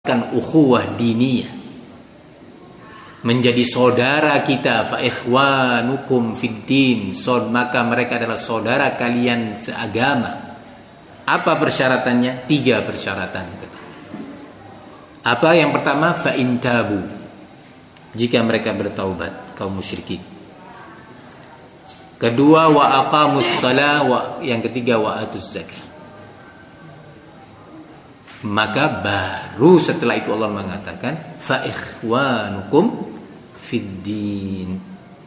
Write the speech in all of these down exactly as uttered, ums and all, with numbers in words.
kan ukhuwah diniyah, menjadi saudara kita, fa ikhwanukum fid din, maka mereka adalah saudara kalian seagama. Apa persyaratannya? Tiga persyaratan. Apa yang pertama? Fa in tabu, jika mereka bertaubat, kaum musyrikin. Kedua, wa aqamus shalah, wa yang ketiga wa atuz zakah. Maka baru setelah itu Allah mengatakan fa ikhwanukum fid din.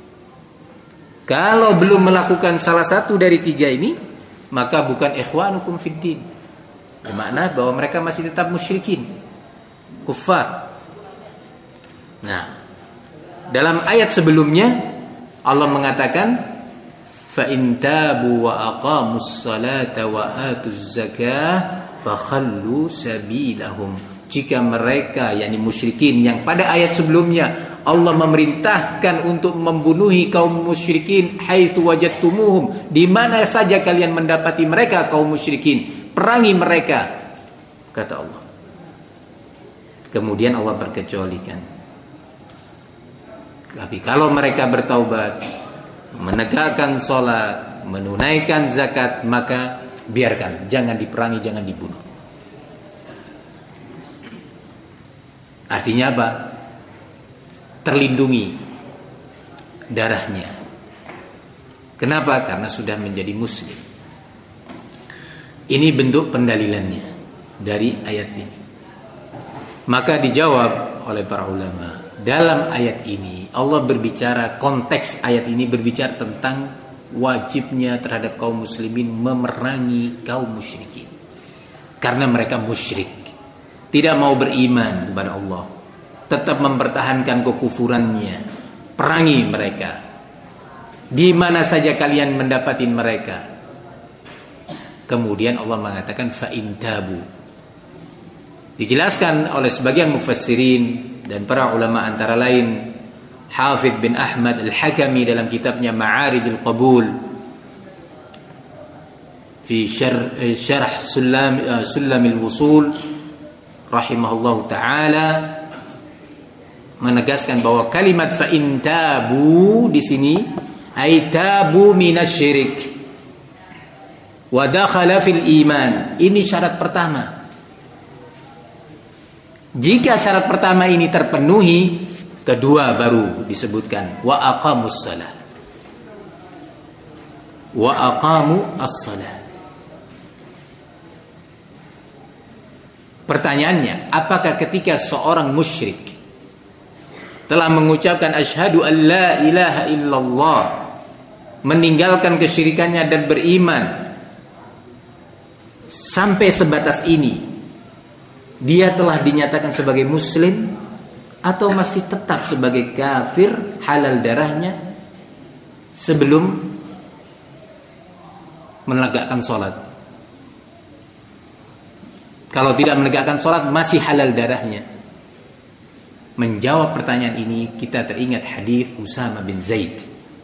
Kalau belum melakukan salah satu dari tiga ini, maka bukan ikhwanukum fid din. Bermakna bahwa mereka masih tetap musyrikin, kufar. Nah, dalam ayat sebelumnya Allah mengatakan fa in tabu wa aqamus salata wa atuz zakah fakhallu sabilahum. Jika mereka, yakni musyrikin yang pada ayat sebelumnya Allah memerintahkan untuk membunuhi kaum musyrikin, haitsu wajadtumuhum, di mana saja kalian mendapati mereka kaum musyrikin, perangi mereka, kata Allah. Kemudian Allah berkecualikan, tapi kalau mereka bertaubat, menegakkan salat, menunaikan zakat, maka biarkan, jangan diperangi, jangan dibunuh. Artinya apa? Terlindungi darahnya. Kenapa? Karena sudah menjadi muslim. Ini bentuk pendalilannya dari ayat ini. Maka dijawab oleh para ulama, dalam ayat ini Allah berbicara, konteks ayat ini berbicara tentang wajibnya terhadap kaum muslimin memerangi kaum musyrikin, karena mereka musyrik, tidak mau beriman kepada Allah, tetap mempertahankan kekufurannya. Perangi mereka di mana saja kalian mendapati mereka. Kemudian Allah mengatakan fa in tabu. Dijelaskan oleh sebagian mufassirin dan para ulama, antara lain Hafidh bin Ahmad Al-Hakami dalam kitabnya Ma'arijul Qabul fi syarh syarh Sulam Sulamil Wusul rahimahullahu taala menegaskan bahwa kalimat fa in tabu di sini ay tabu minasyirik wa dakhala fil iman. Ini syarat pertama. Jika syarat pertama ini terpenuhi, kedua baru disebutkan wa aqamus shalah. Wa aqamu as-shalah. Pertanyaannya, apakah ketika seorang musyrik telah mengucapkan asyhadu an la ilaha illallah, meninggalkan kesyirikannya dan beriman, sampai sebatas ini dia telah dinyatakan sebagai muslim, atau masih tetap sebagai kafir, halal darahnya sebelum menegakkan sholat? Kalau tidak menegakkan sholat, masih halal darahnya. Menjawab pertanyaan ini, kita teringat hadis Usama bin Zaid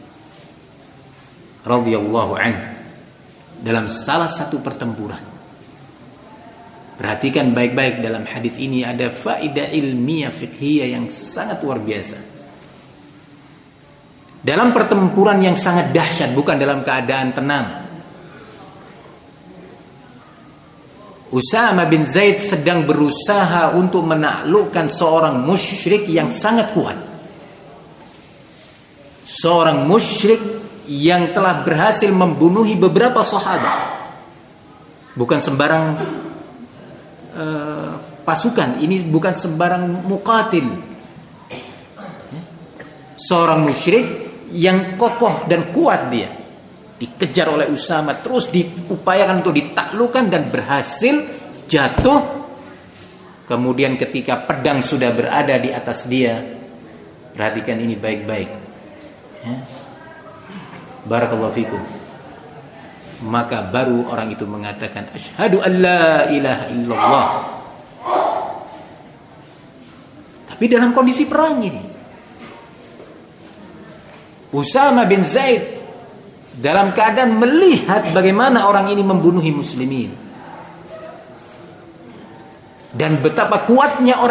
radhiyallahu anhu dalam salah satu pertempuran. Perhatikan baik-baik, dalam hadis ini ada faedah ilmiah fiqhiyah yang sangat luar biasa. Dalam pertempuran yang sangat dahsyat, bukan dalam keadaan tenang, Usama bin Zaid sedang berusaha untuk menaklukkan seorang musyrik yang sangat kuat. Seorang musyrik yang telah berhasil membunuhi beberapa sahabat. Bukan sembarang uh, pasukan, ini bukan sembarang muqatil. Seorang musyrik yang kokoh dan kuat, dia dikejar oleh Usama, terus diupayakan untuk ditaklukkan dan berhasil jatuh. Kemudian ketika pedang sudah berada di atas dia, perhatikan ini baik-baik ya. Barakallahu fikum. Maka baru orang itu mengatakan asyhadu an la ilaha illallah. Tapi dalam kondisi perang ini, Usama bin Zaid dalam keadaan melihat bagaimana orang ini membunuhi muslimin, dan betapa kuatnya orang